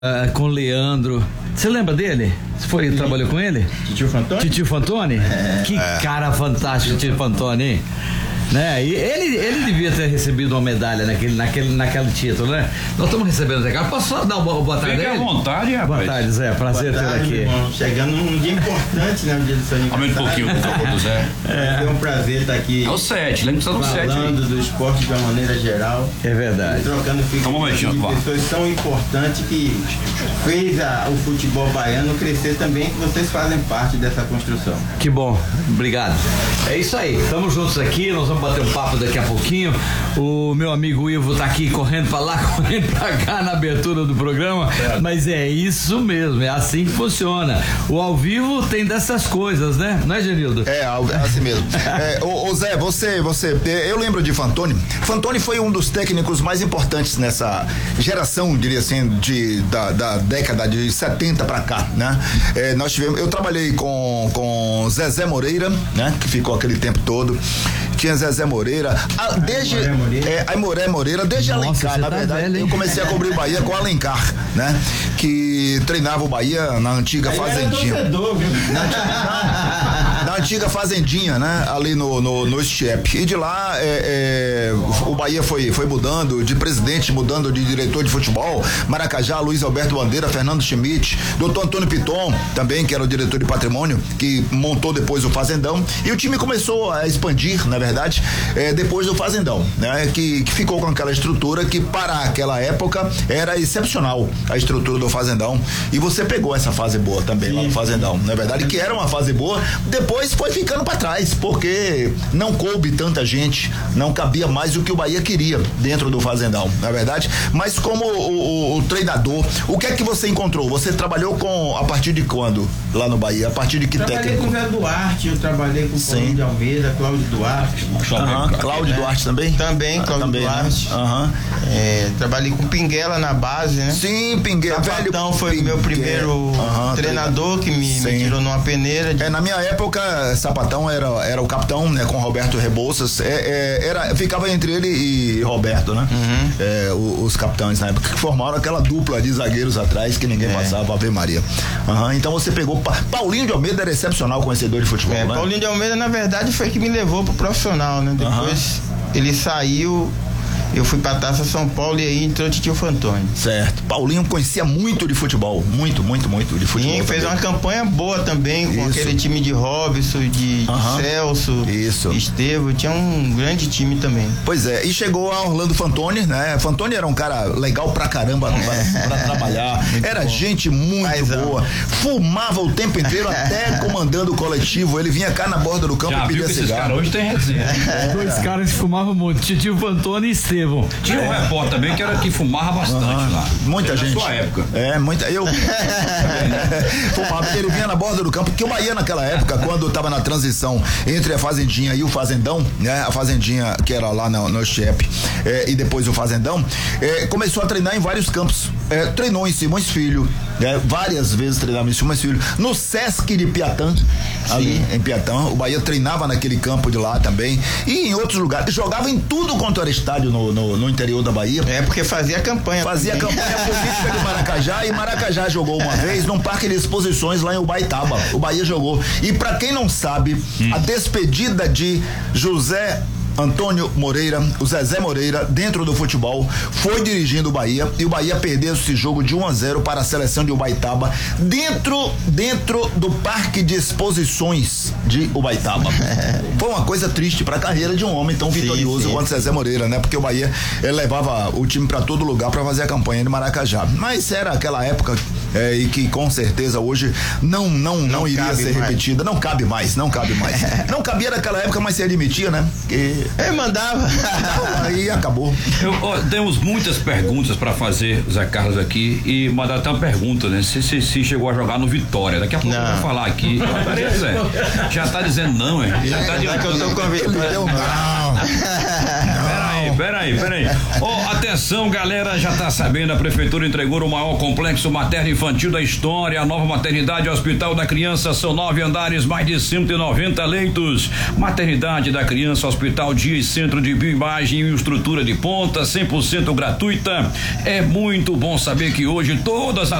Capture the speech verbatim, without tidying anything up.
Uh, com o Leandro. Você lembra dele? Você foi, Sim. trabalhou com ele? Titio Fantoni? Titio Fantoni? É, que é. cara fantástico, Titio Fantoni, hein? Né? E ele, ele devia ter recebido uma medalha naquele, naquele, naquele título, né? Nós estamos recebendo até cá. Posso só dar uma boa tarde? Fique à vontade, rapaz. Boa tarde, Zé. Prazer ter aqui. Irmão. Chegando num dia importante, né? No dia do seu aniversário. Aumenta um pouquinho, por favor, do Zé. É. É um prazer estar aqui. É o sete, lembra que está no sete. Falando do esporte de uma maneira geral. É verdade. Trocando figuras de pessoas tão importantes que fez a, o futebol baiano crescer também, que vocês fazem parte dessa construção. Que bom. Obrigado. É isso aí. Estamos juntos aqui. Nós vamos bater um papo daqui a pouquinho. O meu amigo Ivo tá aqui correndo pra lá, correndo pra cá na abertura do programa, é. Mas é isso mesmo, é assim que funciona. O ao vivo tem dessas coisas, né? Não é, Genildo? É, é assim mesmo. é, ô, ô Zé, você, você, eu lembro de Fantoni. Fantoni foi um dos técnicos mais importantes nessa geração, diria assim, de, da, da década de setenta pra cá, né? É, nós tivemos, eu trabalhei com, com Zezé Moreira, né? Que ficou aquele tempo todo. Tinha Zezé Moreira, a, desde Aimoré Moreira, é, Aimoré Moreira, desde Nossa, Alencar, na tá verdade, velho, eu comecei a cobrir o Bahia com Alencar, né? Que treinava o Bahia na antiga Aí fazendinha. Era torcedor, viu? Na, na, na antiga fazendinha, né? Ali no, no, no Estiep. E de lá é, é, o Bahia foi, foi mudando de presidente, mudando de diretor de futebol. Maracajá, Luiz Alberto Bandeira, Fernando Schmidt, doutor Antônio Piton, também, que era o diretor de patrimônio, que montou depois o Fazendão. E o time começou a expandir, na verdade. Verdade, é, depois do Fazendão, né? Que, que ficou com aquela estrutura que para aquela época era excepcional, a estrutura do Fazendão, e você pegou essa fase boa também Sim. lá no Fazendão, na verdade, que era uma fase boa, depois foi ficando para trás, porque não coube tanta gente, não cabia mais o que o Bahia queria dentro do Fazendão, na verdade, mas como o, o, o treinador, o que é que você encontrou? Você trabalhou com, a partir de quando lá no Bahia? A partir de que trabalhei técnico? Trabalhei com o Zé Duarte, eu trabalhei com o Paulo de Almeida, Cláudio Duarte. Uhum. Cláudio é. Duarte também? Também, Cláudio também, Duarte. Né? Uhum. É, trabalhei com Pinguela na base, né? Sim, Pinguela. Sapatão foi o meu primeiro uhum, treinador que me, me tirou numa peneira. De... É, na minha época, Sapatão era, era o capitão, né? Com Roberto Rebouças. É, é, era, ficava entre ele e Roberto, né? Uhum. É, os, os capitães na época, que formaram aquela dupla de zagueiros atrás que ninguém é. passava, Ave Maria. Uhum, então você pegou. Paulinho de Almeida era excepcional conhecedor de futebol, é, né? Paulinho de Almeida, na verdade, foi que me levou pro profissional, né? Depois uhum. ele saiu, eu fui pra Taça São Paulo e aí entrou o Titio Fantoni. Certo. Paulinho conhecia muito de futebol, muito, muito, muito de futebol. Sim, fez também. uma campanha boa também, com Isso. aquele time de Robson, de, uhum. de Celso, Isso. Estevo, tinha um grande time também. Pois é, e chegou a Orlando Fantoni, né? Fantoni era um cara legal pra caramba pra, pra trabalhar, era bom. gente muito Paizão. boa, fumava o tempo inteiro até comandando o coletivo, ele vinha cá na borda do campo Já e pedia viu que cigarro. Esses caras hoje tem resenha. É. Dois caras que fumavam muito, Titio Fantoni e Estevo. Tinha um é. repórter também que era que fumava bastante uhum. lá. Muita gente. Na sua época. É, muita. Eu fumava, ele vinha na borda do campo, porque o Bahia naquela época, quando estava na transição entre a Fazendinha e o Fazendão, né? A Fazendinha que era lá no, no Estiep, é, e depois o Fazendão, é, começou a treinar em vários campos. É, treinou em Simões Filho, né? Várias vezes treinava em Simões Filho, no Sesc de Piatã, ali Sim. em Piatã, o Bahia treinava naquele campo de lá também, e em outros lugares, jogava em tudo quanto era estádio no, no, no interior da Bahia. É, porque fazia campanha. Fazia também. campanha política de Maracajá, e Maracajá jogou uma vez num parque de exposições lá em Ubaitaba, o Bahia jogou, e pra quem não sabe, hum. a despedida de José Antônio Moreira, o Zezé Moreira, dentro do futebol, foi dirigindo o Bahia, e o Bahia perdeu esse jogo de um a zero para a seleção de Ubaitaba, dentro, dentro do parque de exposições de Ubaitaba. Foi uma coisa triste para a carreira de um homem tão vitorioso sim, sim. quanto Zezé Moreira, né? Porque o Bahia ele levava o time para todo lugar para fazer a campanha de Maracajá. Mas era aquela época é, e que com certeza hoje não não não, não iria ser mais. repetida, não cabe mais, não cabe mais. Não cabia naquela época, mas se admitia, né? Que É, mandava. Aí acabou. Eu, ó, temos muitas perguntas para fazer, Zé Carlos, aqui, e mandar até uma pergunta, né? Se, se, se chegou a jogar no Vitória. Daqui a pouco eu vou falar aqui. Peraí, Zé. Já tá dizendo não, é? Já tá dizendo que eu tô com a Vitória. Não. Não. Peraí, Peraí, peraí, peraí. Oh, atenção, galera, já tá sabendo, a prefeitura entregou o maior complexo materno-infantil da história, a nova maternidade e hospital da criança, são nove andares, mais de cento e noventa leitos. Maternidade da criança, hospital, dia e centro de bioimagem e estrutura de ponta, cem por cento gratuita. É muito bom saber que hoje todas as